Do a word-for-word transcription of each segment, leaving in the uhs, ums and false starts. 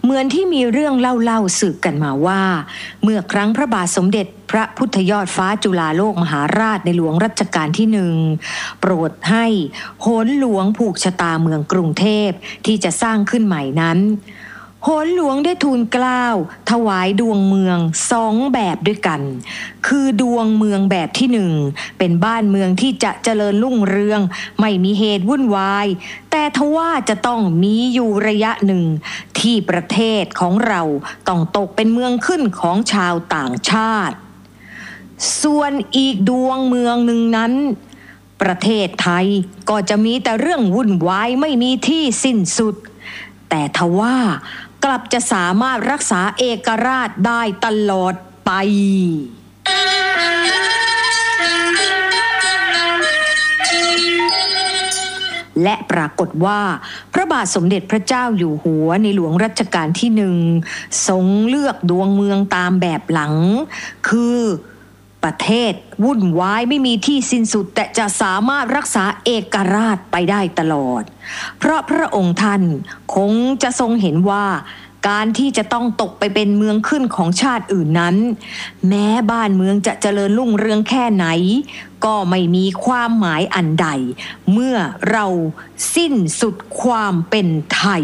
เหมือนที่มีเรื่องเล่าๆสืบกันมาว่าเมื่อครั้งพระบาทสมเด็จพระพุทธยอดฟ้าจุฬาโลกมหาราชในหลวงรัชกาลที่หนึ่งโปรดให้โหนหลวงผูกชะตาเมืองกรุงเทพที่จะสร้างขึ้นใหม่นั้นโหนหลวงได้ทูลเกล้าถวายดวงเมืองสองแบบด้วยกันคือดวงเมืองแบบที่หนึ่งเป็นบ้านเมืองที่จะเจริญรุ่งเรืองไม่มีเหตุวุ่นวายแต่ทว่าจะต้องมีอยู่ระยะหนึ่งที่ประเทศของเราต้องตกเป็นเมืองขึ้นของชาวต่างชาติส่วนอีกดวงเมืองหนึ่งนั้นประเทศไทยก็จะมีแต่เรื่องวุ่นวายไม่มีที่สิ้นสุดแต่ทว่ากลับจะสามารถรักษาเอกราชได้ตลอดไปและปรากฏว่าพระบาทสมเด็จพระเจ้าอยู่หัวในหลวงรัชกาลที่หนึ่งทรงเลือกดวงเมืองตามแบบหลังคือประเทศวุ่นวายไม่มีที่สิ้นสุดแต่จะสามารถรักษาเอกราชไปได้ตลอดเพราะพระองค์ท่านคงจะทรงเห็นว่าการที่จะต้องตกไปเป็นเมืองขึ้นของชาติอื่นนั้นแม้บ้านเมืองจะเจริญรุ่งเรืองแค่ไหนก็ไม่มีความหมายอันใดเมื่อเราสิ้นสุดความเป็นไทย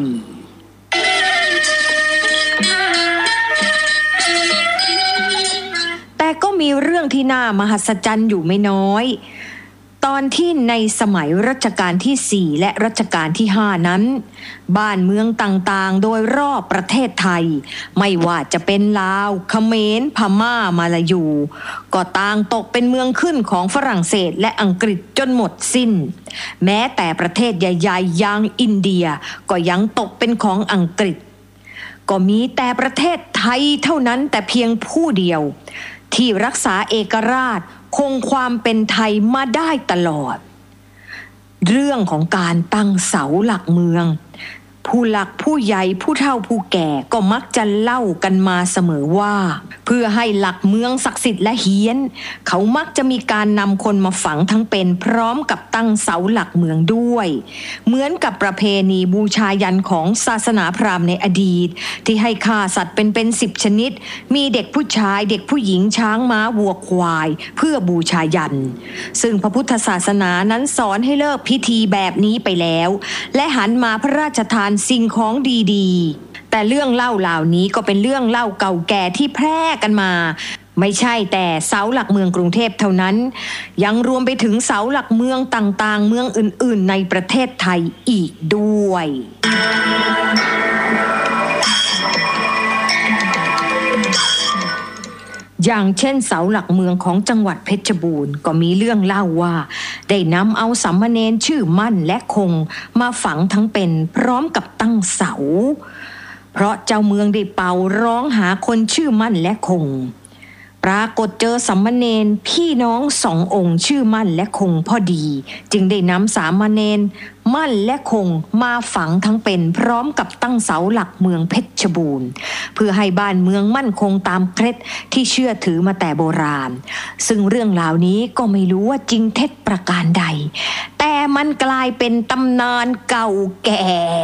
แต่ก็มีเรื่องที่น่ามหัศจรรย์อยู่ไม่น้อยตอนที่ในสมัยรัชกาลที่สี่และรัชกาลที่ห้านั้นบ้านเมืองต่างๆโดยรอบประเทศไทยไม่ว่าจะเป็นลาวเขมรพม่ามาลายูก็ต่างตกเป็นเมืองขึ้นของฝรั่งเศสและอังกฤษจนหมดสิ้นแม้แต่ประเทศใหญ่ๆอย่างอินเดียก็ยังตกเป็นของอังกฤษก็มีแต่ประเทศไทยเท่านั้นแต่เพียงผู้เดียวที่รักษาเอกราชคงความเป็นไทยมาได้ตลอดเรื่องของการตั้งเสาหลักเมืองผู้หลักผู้ใหญ่ผู้เฒ่าผู้แก่ก็มักจะเล่ากันมาเสมอว่าเพื่อให้หลักเมืองศักดิ์สิทธิ์และเฮี้ยนเขามักจะมีการนำคนมาฝังทั้งเป็นพร้อมกับตั้งเสาหลักเมืองด้วยเหมือนกับประเพณีบูชายันของศาสนาพราหมณ์ในอดีตที่ให้ฆ่าสัตว์เป็นเป็นสิบชนิดมีเด็กผู้ชายเด็กผู้หญิงช้างม้าวัวควายเพื่อบูชายันซึ่งพระพุทธศาสนานั้นสอนให้เลิกพิธีแบบนี้ไปแล้วและหันมาพระราชทานสิ่งของดีๆแต่เรื่องเล่าเหล่านี้ก็เป็นเรื่องเล่าเก่าแก่ที่แพร่กันมาไม่ใช่แต่เสาหลักเมืองกรุงเทพเท่านั้นยังรวมไปถึงเสาหลักเมืองต่างๆเมืองอื่นๆในประเทศไทยอีกด้วยอย่างเช่นเสาหลักเมืองของจังหวัดเพชรบูรณ์ก็มีเรื่องเล่าว่าได้นำเอาสามเณรชื่อมั่นและคงมาฝังทั้งเป็นพร้อมกับตั้งเสาเพราะเจ้าเมืองได้เป่าร้องหาคนชื่อมั่นและคงปรากฏเจอสามเณรพี่น้องสององค์ชื่อมั่นและคงพอดีจึงได้นำสามเณรมั่นและคงมาฝังทั้งเป็นพร้อมกับตั้งเสาหลักเมืองเพชรบูรณ์เพื่อให้บ้านเมืองมั่นคงตามเคล็ดที่เชื่อถือมาแต่โบราณซึ่งเรื่องราวนี้ก็ไม่รู้ว่าจริงเท็จประการใดแต่มันกลายเป็นตำนานเก่าแก่